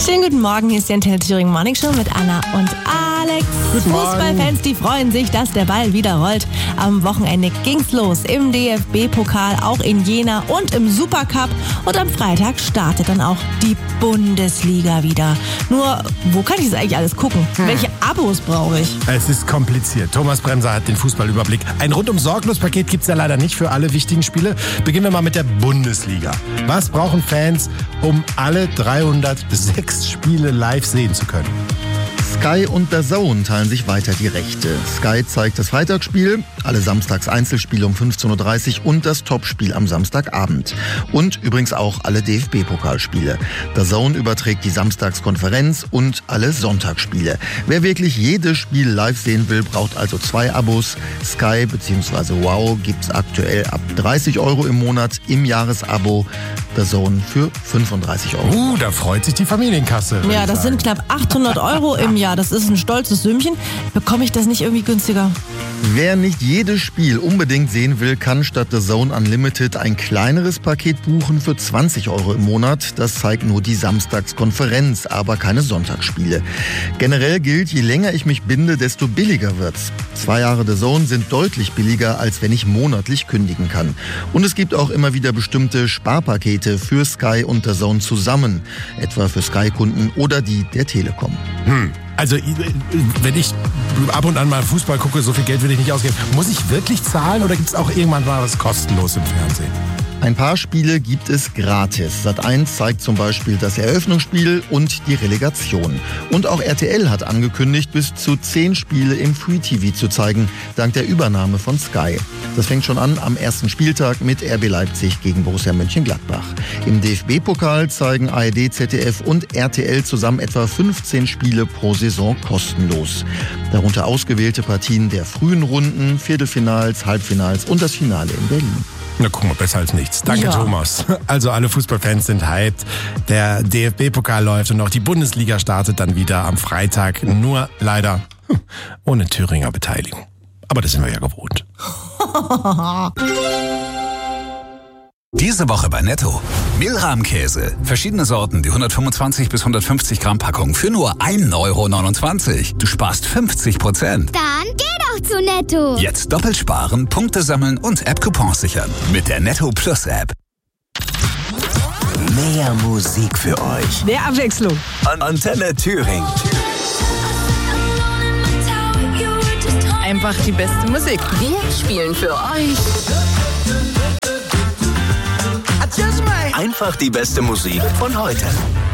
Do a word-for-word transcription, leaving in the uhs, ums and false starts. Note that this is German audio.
Schönen guten Morgen, hier ist die Antenne Thüringen Morning Show mit Anna und Alex. Fußballfans, die freuen sich, dass der Ball wieder rollt. Am Wochenende ging's los im D F B-Pokal, auch in Jena und im Supercup. Und am Freitag startet dann auch die Bundesliga wieder. Nur, wo kann ich das eigentlich alles gucken? Hm. Welche Abos brauche ich? Es ist kompliziert. Thomas Bremser hat den Fußballüberblick. Ein rundum sorglos Paket gibt's ja leider nicht für alle wichtigen Spiele. Beginnen wir mal mit der Bundesliga. Was brauchen Fans, um alle dreihundertsechs Spiele live sehen zu können? Sky und D A Z N teilen sich weiter die Rechte. Sky zeigt das Freitagsspiel, alle Samstags Einzelspiele um fünfzehn Uhr dreißig und das Topspiel am Samstagabend. Und übrigens auch alle D F B-Pokalspiele. D A Z N überträgt die Samstagskonferenz und alle Sonntagsspiele. Wer wirklich jedes Spiel live sehen will, braucht also zwei Abos. Sky bzw. Wow gibt's aktuell ab dreißig Euro im Monat im Jahresabo. D A Z N für fünfunddreißig Euro. Uh, da freut sich die Familienkasse. Ja, das sind knapp achthundert Euro im Jahr. Das ist ein stolzes Sümmchen. Bekomme ich das nicht irgendwie günstiger? Wer nicht jedes Spiel unbedingt sehen will, kann statt D A Z N Unlimited ein kleineres Paket buchen für zwanzig Euro im Monat. Das zeigt nur die Samstagskonferenz, aber keine Sonntagsspiele. Generell gilt, je länger ich mich binde, desto billiger wird's. Zwei Jahre D A Z N sind deutlich billiger, als wenn ich monatlich kündigen kann. Und es gibt auch immer wieder bestimmte Sparpakete für Sky und D A Z N zusammen. Etwa für Sky-Kunden oder die der Telekom. Hm. Also, wenn ich ab und an mal Fußball gucke, so viel Geld will ich nicht ausgeben. Muss ich wirklich zahlen oder gibt es auch irgendwann mal was kostenlos im Fernsehen? Ein paar Spiele gibt es gratis. Sat eins zeigt zum Beispiel das Eröffnungsspiel und die Relegation. Und auch R T L hat angekündigt, bis zu zehn Spiele im Free T V zu zeigen, dank der Übernahme von Sky. Das fängt schon an am ersten Spieltag mit R B Leipzig gegen Borussia Mönchengladbach. Im D F B-Pokal zeigen A R D, Z D F und R T L zusammen etwa fünfzehn Spiele pro Saison kostenlos. Darunter ausgewählte Partien der frühen Runden, Viertelfinals, Halbfinals und das Finale in Berlin. Na, guck mal, besser als nichts. Danke, ja. Thomas. Also alle Fußballfans sind hyped. Der D F B-Pokal läuft und auch die Bundesliga startet dann wieder am Freitag. Nur leider hm, ohne Thüringer Beteiligung. Aber das sind wir ja gewohnt. Diese Woche bei Netto. Milram-Käse. Verschiedene Sorten, die hundertfünfundzwanzig bis hundertfünfzig Gramm Packung für nur ein Euro neunundzwanzig. Du sparst fünfzig Prozent. Dann geh doch zu Netto. Jetzt doppelt sparen, Punkte sammeln und App-Coupons sichern. Mit der Netto Plus App. Mehr Musik für euch. Der Abwechslung. An Antenne Thüringen. Einfach die beste Musik. Wir spielen für euch Einfach die beste Musik von heute.